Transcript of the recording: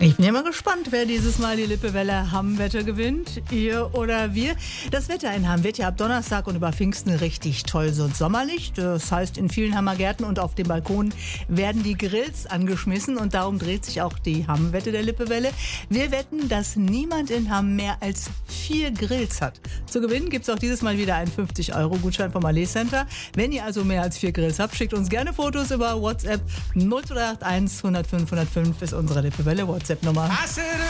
Ich bin ja mal gespannt, wer dieses Mal die Lippewelle Hamm-Wette gewinnt. Ihr oder wir. Das Wetter in Hamm wird ja ab Donnerstag und über Pfingsten richtig toll, so sommerlich. Das heißt, in vielen Hammer Gärten und auf dem Balkon werden die Grills angeschmissen und darum dreht sich auch die Hamm-Wette der Lippewelle. Wir wetten, dass niemand in Hamm mehr als 4 Grills hat. Zu gewinnen gibt es auch dieses Mal wieder einen 50-Euro-Gutschein vom Allee Center. Wenn ihr also mehr als 4 Grills habt, schickt uns gerne Fotos über WhatsApp. 0381 105 105 ist unsere Lippewelle WhatsApp-Nummer.